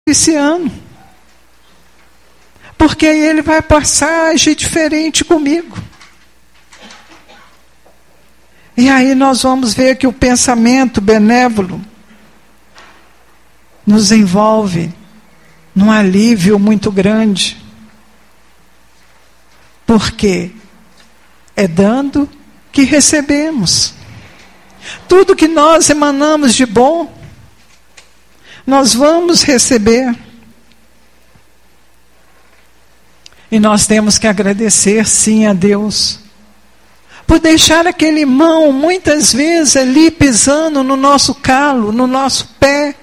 esse ano. Porque aí ele vai passar a agir diferente comigo. E aí nós vamos ver que o pensamento benévolo nos envolve num alívio muito grande. Porque é dando que recebemos. Tudo que nós emanamos de bom, nós vamos receber. E nós temos que agradecer, sim, a Deus, por deixar aquele irmão, muitas vezes, ali pisando no nosso calo, no nosso pé.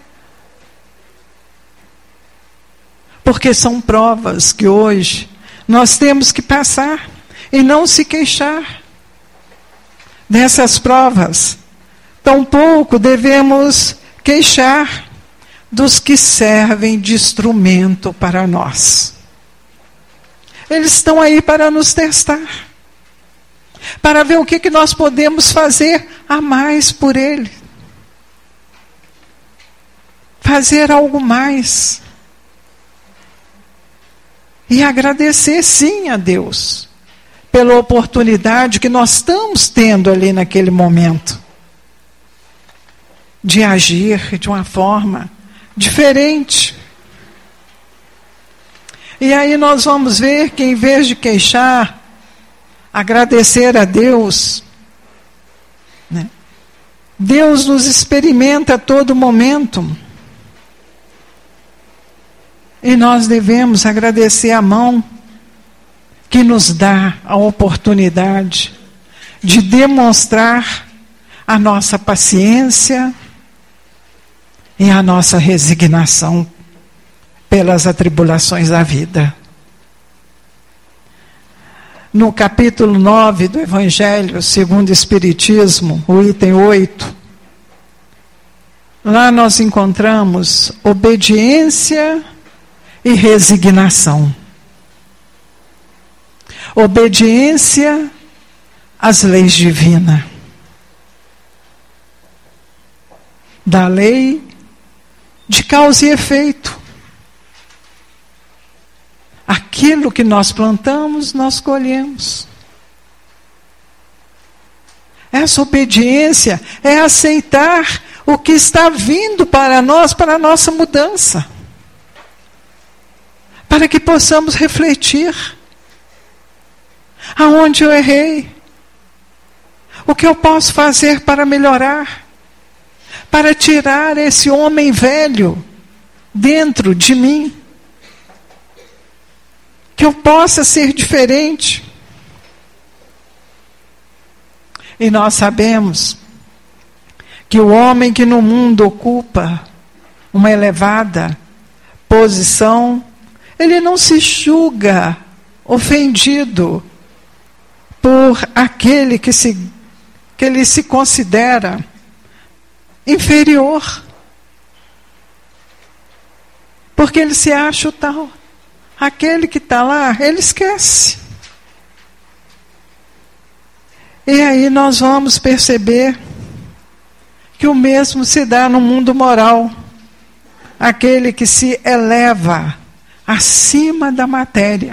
Porque são provas que hoje nós temos que passar e não se queixar dessas provas. Tampouco devemos queixar dos que servem de instrumento para nós. Eles estão aí para nos testar, para ver o que nós podemos fazer a mais por ele. Fazer algo mais. E agradecer sim a Deus pela oportunidade que nós estamos tendo ali naquele momento de agir de uma forma diferente. E aí nós vamos ver que em vez de queixar, agradecer a Deus, né? Deus nos experimenta a todo momento. E nós devemos agradecer a mão que nos dá a oportunidade de demonstrar a nossa paciência e a nossa resignação pelas atribulações da vida. No capítulo 9 do Evangelho segundo o Espiritismo, o item 8, lá nós encontramos obediência e resignação. Obediência às leis divinas. Da lei de causa e efeito. Aquilo que nós plantamos, nós colhemos. Essa obediência é aceitar o que está vindo para nós, para a nossa mudança. Para que possamos refletir. Aonde eu errei? O que eu posso fazer para melhorar? Para tirar esse homem velho dentro de mim? Que eu possa ser diferente. E nós sabemos que o homem que no mundo ocupa uma elevada posição, ele não se julga ofendido por aquele que ele se considera inferior. Porque ele se acha o tal. Aquele que está lá, ele esquece. E aí nós vamos perceber que o mesmo se dá no mundo moral. Aquele que se eleva acima da matéria.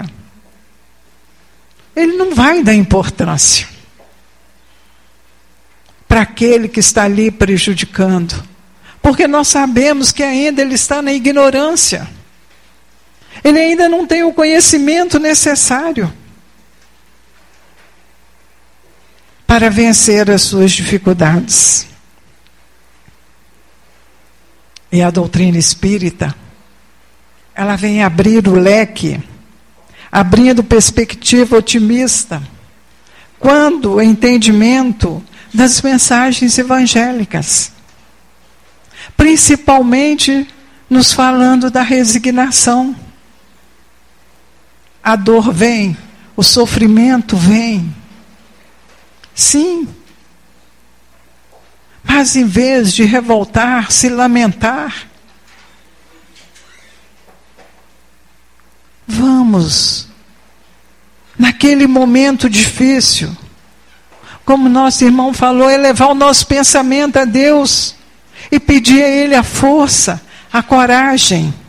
Ele não vai dar importância para aquele que está ali prejudicando. Porque nós sabemos que ainda ele está na ignorância. Ele ainda não tem o conhecimento necessário para vencer as suas dificuldades. E a doutrina espírita, ela vem abrir o leque, abrindo perspectiva otimista, quando o entendimento das mensagens evangélicas, principalmente nos falando da resignação. A dor vem, o sofrimento vem. Sim. Mas em vez de revoltar, se lamentar, vamos, naquele momento difícil, como nosso irmão falou, elevar o nosso pensamento a Deus e pedir a Ele a força, a coragem,